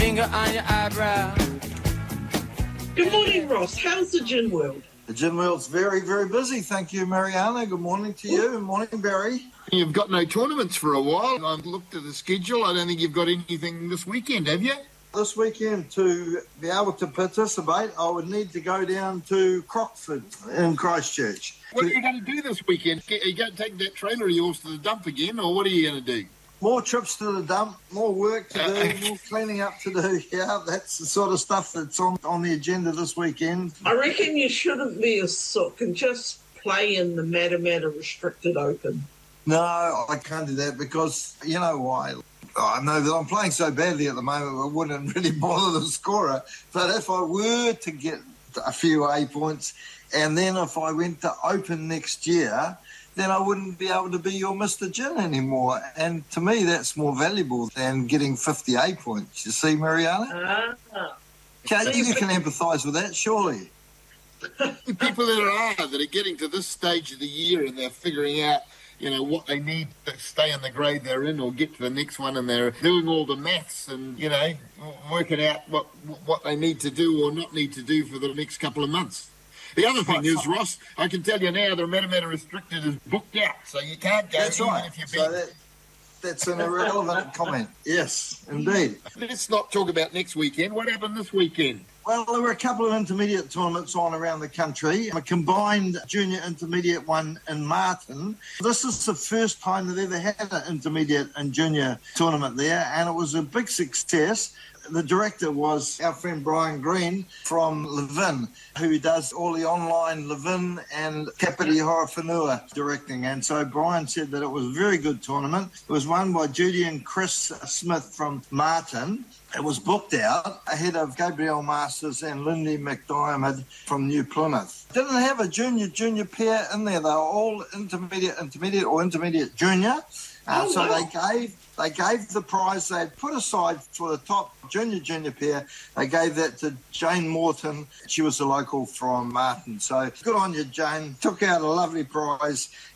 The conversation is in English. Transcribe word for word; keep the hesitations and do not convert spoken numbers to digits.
finger on your eyebrow. Good morning, Ross. How's the gin world? The gin world's very, very busy. Thank you, Mariana. Good morning to you. Good morning, Barry. You've got no tournaments for a while. I've looked at the schedule. I don't think you've got anything this weekend, have you? This weekend, to be able to participate, I would need to go down to Crockford in Christchurch. What are you going to do this weekend? Are you going to take that trailer of yours to the dump again, or what are you going to do? More trips to the dump, more work to do, more cleaning up to do. Yeah, that's the sort of stuff that's on, on the agenda this weekend. I reckon you shouldn't be a sook and just play in the Matamata Restricted Open. No, I can't do that because, you know why? I know that I'm playing so badly at the moment, I wouldn't really bother the scorer. But if I were to get a few A points, and then if I went to Open next year, then I wouldn't be able to be your Mister Gin anymore. And to me, that's more valuable than getting fifty A points. You see, Mariana? Ah. Okay, you can empathise with that, surely. The people that are that are getting to this stage of the year and they're figuring out, you know, what they need to stay in the grade they're in or get to the next one, and they're doing all the maths and, you know, working out what what they need to do or not need to do for the next couple of months. The other thing is, Ross, I can tell you now the Matamata Restricted is booked out, so you can't go That's even right. if you've So been... that, that's an irrelevant comment. Yes, indeed. Let's not talk about next weekend. What happened this weekend? Well, there were a couple of intermediate tournaments on around the country. A combined junior intermediate one in Martin. This is the first time they've ever had an intermediate and junior tournament there, and it was a big success. The director was our friend Brian Green from Levin, who does all the online Levin and Kapiti Horowhenua directing. And so Brian said that it was a very good tournament. It was won by Judy and Chris Smith from Martin. It was booked out ahead of Gabrielle Masters and Lindy McDiarmid from New Plymouth. Didn't have a junior-junior pair in there. They were all intermediate-intermediate or intermediate-junior. Uh, Oh, so wow. they gave they gave the prize they had put aside for the top junior junior pair. They gave that to Jane Morton. She was a local from Martin. So good on you, Jane. Took out a lovely prize.